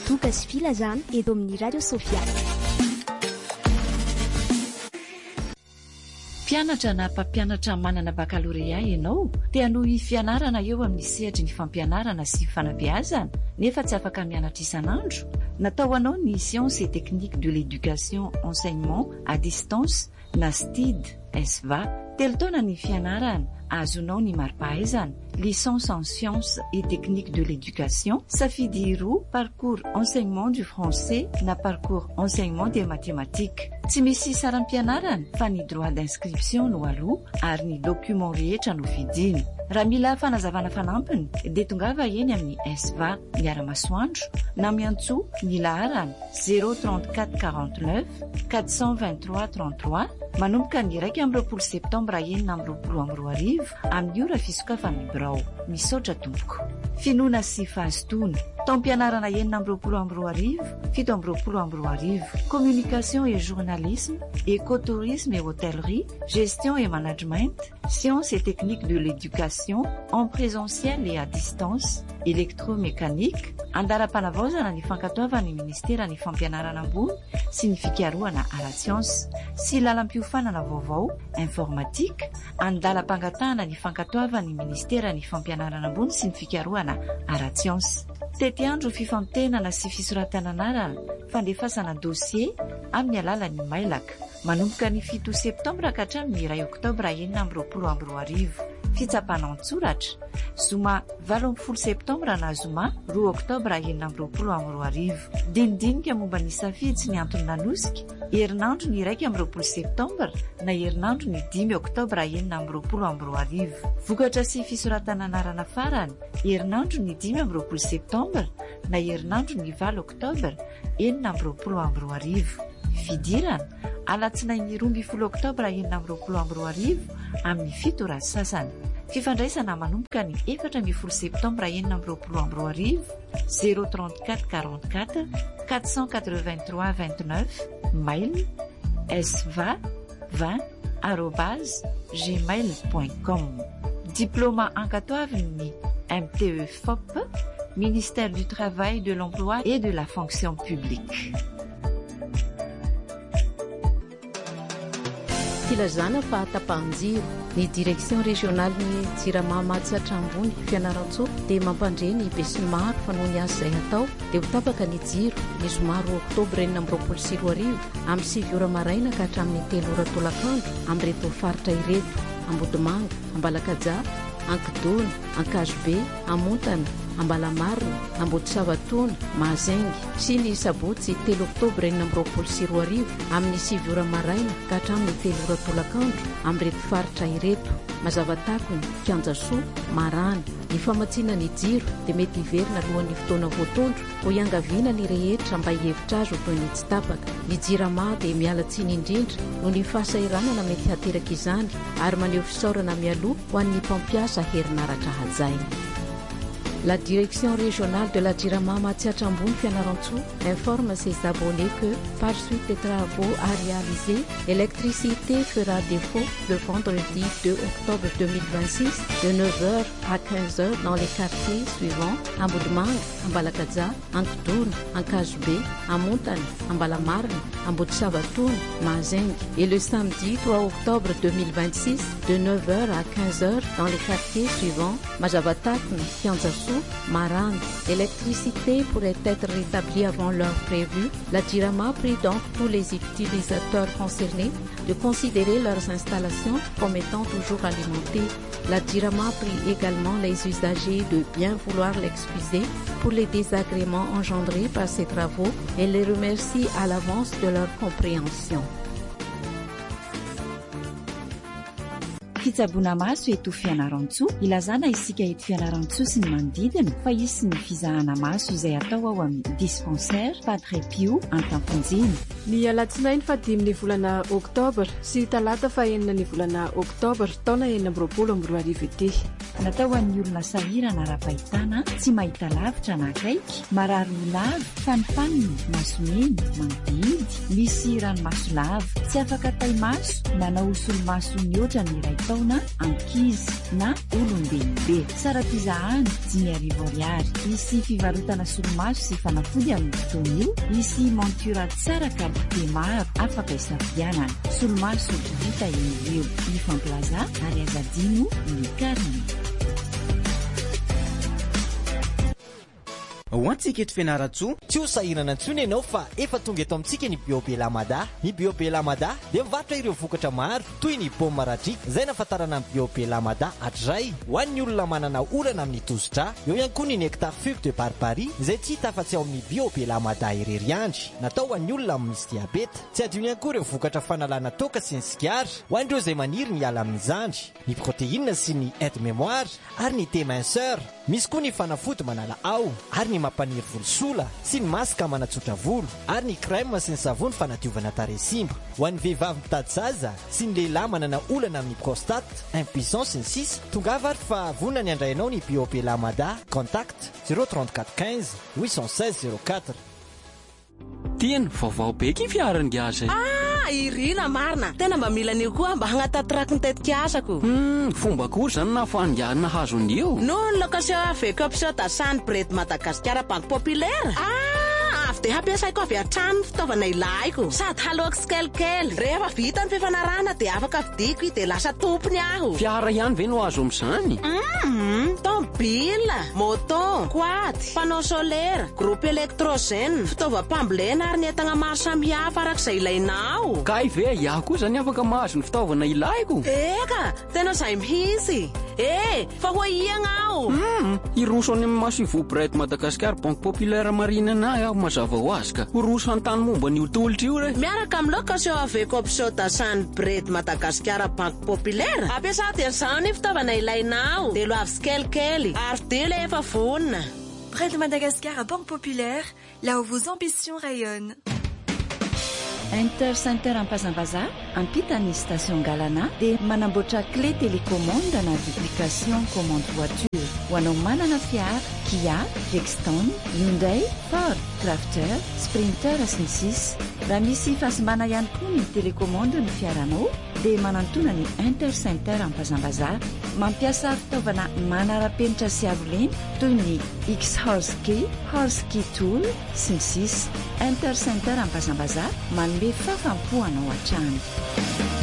Dokas Filazana eto amin'ny Radio Sofia. Mpianatra na mpampianatra manana bakalorea ianao dia noho fianarana eo amin'ny sehatra ny fampianarana sy fanabeazana nefa tsy afaka mianatra isan'andro. Natao anao ny sciences et techniques de l'éducation enseignement à distance na STID SVA. Telo taona ny fianarana, azonao ny mari-pahaizana, licence en sciences et techniques de l'éducation, safidy roa, parcours enseignement du français na parcours enseignement des mathématiques. Tsy misy saram-pianarana fa ny droit d'inscription no aloha ary ny document rehetra no vidiny. Raha mila fanazavana fanampiny dia tongava eny amin'ny SVA miara-masoandro na miantso ny laharana 034 49 423 33 manomboka ny 1 septambra enina amby 2022 amin'ny ora fisokafan'ny birao. Misaotra tompoko. Finoana sy fahazotoana. Taom-pianarana enina amby 2022, 7 amby 2022. Communication et journalisme, écotourisme et hôtellerie, gestion et management, sciences et techniques de l'éducation en présentiel et à distance, électromécanique, andaram-panavaozana ny fankatoavan'ny ministera ny fampianarana ambony sy ny fikarohana ara-tsiansy sy lalam-piofanana vaovao informatique, andalam-pangatahana ny fankatoavan'ny ministera ny fampianarana ambony sy ny fikarohana ara-tsiansy. Tety andro fifantenana sy fisoratana anarana, fandefasana dossier amin'ny alalan'ny mailaka. Manomboka ny 7 septambra ka hatramin'ny 2 oktobra enina amby 2022. Fitsapana an-tsoratra zoma 8 septambra na zoma 2 oktobra enina amby 2022. Dinidinika momba ny safidy sy ny antony nanosika, herinandro ny 1 amby 20 septambra na herinandro ny 5 oktobra enina amby 2022. Vokatra sy fisoratana anarana farany, herinandro ny 5 amby 20 septambra na herinandro ny 9 oktobra enina amby 2022. Fidirana alatsinainy 12 oktobra enina amby 2022 amin'ny 7 ora sasany. Fifandraisana manomboka ny 4 septambra enina amby 2022 034 44 483 29 mail sva20@gmail.com. Diplôme ankatoavin'ny MTE-FOP, ministère du travail, de l'emploi et de la fonction publique. Filazana fa atapahan-jiro ny direction régionale ny Jirama Mahatsatra ambony Fianaratsoa dia mampandre ny besinimaro fa noho ny asa izay atao dia ho tapaka ny jiro ny zoma 2 oktobra 2024 amin'ny 7 ora maraina ka hatramin'ny 3 ora tolakandro amin'ny reto faritra ireto: Ambodimanga, Ambalakaja, Ankidona, Ankazobe, Amontana, Ambalamarina, Ambodisavatoana, Mahazengy sy ny sabotsy 3 oktobra 2024 amin'ny 7 ora maraina ka hatramin'ny 3 ora tolakandro amin'ny reto faritra ireto: Mazavatakony, Kianjasoa, Marana. Ny famatsiana ny jiro dia mety hiverina alohan'ny fotoana voatondro ho iangaviana ny rehetra mba hihevitra azy ho toy ny tsy tapaka. Ny Jirama dia miala tsiny indrindra noho ny fahasahiranana mety hateraka izany ary maneho fisaorana mialoha ho an'ny mpampiasa herinaratra hajaina. La direction régionale de la Jirama Mahatsiatra ambony Fianaratsoa informe ses abonnés que, par suite des travaux à réaliser, l'électricité fera défaut le vendredi 2 octobre 2026 de 9h à 15h dans les quartiers suivants: Ambodimanga, Ambalakaja, Ankidona, Ankazobe, Amontana, Ambalamarina, Ambodisavatoana, Mahazengy, et le samedi 3 octobre 2026 de 9h à 15h dans les quartiers suivants: Mazavatakony, Kianjasoa, Marana. L'électricité pourrait être rétablie avant l'heure prévue. La Jirama prie donc tous les utilisateurs concernés de considérer leurs installations comme étant toujours alimentées. La Jirama prie également les usagers de bien vouloir l'excuser pour les désagréments engendrés par ces travaux et les remercie à l'avance de leur compréhension. Fitsaboana maso eto Fianaratsoa, ilazana isika eto Fianaratsoa sy ny manodidina fa isy ny fizahana maso izay atao ao amin'ny dispensaire Padre Pio Antamponjiny. Ny alatsinainy 5 volana oktobra sy talata 9 volana oktobra taona 2022 ity. natao an'ny olona sahirana ara-pahitana tsy mahita lavitra na akaiky marary ho lava fanifaniny masomeny manodidy misy ranomaso lava tsy afaka taimaso na naosolomaso ny oatra ny iray taona ankizy na olombenibe saratizahany 10,000 ariary isy fivarotana solomaso sy fanafody amin'ny fotoana io isy montura tsara qualité maro afaka isafidianana solomaso vita en'ireo ifamplaza ary azadino ny kariny ho antsika eto Fianaratsoa tsy ho sahirana antsony ianao fa efa tonga eto amintsika ny Biobelamada. Ny Biobelamada dia mivarotra ireo vokatra maro toy ny paoma radrika izay nafatarana ny Biobelamada hatray ho an'ny olona manana orana amin'ny tosidra. Eo ihany koa ny nectar fube de barbarie izay tsy hita afa-tsy ao amin'ny Biobelamada irery andry natao ho an'ny olona misy diabeta. Tsy adino ihany koa ireo vokatra fanalana toaka sy ny sigara ho an'ireo izay maniry ny ala amin'ny zandry, ny protéine sy ny aide mémoire ary ny thé minceur. Misy koa ny fanafody manala ao ary ny mampaniry volosola sy ny masaka manatsotra volo ary ny crème sy ny savony fanadiovana tarehy simba. Ho an'ny vehivavy mitady zaza sy ny lehilahy manana olana amin'ny prostate, impuissance sy ny sisa tongava ary fa vonona ny andrainao ny Biobelamada. Contact 034 15 816 04. Tien vaovao be ky fiarany gaza. Irina marina tena mba mila anio koa mba hagnatatiraky ny tetika asako. Fomba kory zany na fandianana hazon'io noho ny location avec option dasany Bret Madagasikara banque populaire. Avy de hampiasaiko avy hatrany fitaovana ilaiko sady haloako sikelikely rehefa vita ny fifanarahana de afaka vidiko de lasa tompony aho. Fiara ihany ve no azo amin'izany? Tomobila, moto, quad, panneau solaire, groupe électrogène, fitaovam-pambolena ary ny entana maro samihafa arak'izay ilainao. Kay ve iaho koa zany afaka mahazo ny fitaovana ilaiko? Eka, tena izay mihitsy. Fa ho iagna aho. Iroso any amin'ny Masivo Bret Madagasikara banque populaire marinana aho mazava ho azy ka oroso antany momba ny otolotry io re. Miaraka amin'ny location avec option dasany Bret Madagasikara banque populaire. Ampiasa dia izany fitaovana ilainao de lo avy sikelikely ary de le efa vonona. Bret Madagascar à Banque Populaire, là où vos ambitions rayonnent. Intercenter Ampazambaza ampita ny station Galana dia manamboatra clé télécommande na duplication commande voiture ho anao manana fiara Kia, Rexton, Hyundai, Ford, Crafter, Sprinter sy ny sisa. Raha misy fasimbana ihany koa ny télécommande ny fiaranao dia manantona ny Intercenter Ampazambaza mampiasa fitaovana manara-penitra sy avoleny toy ny X-Horse-Key, Horse-Key Tool sy ny sisa. Intercenter Ampazambaza manome fafampo anao hatrany.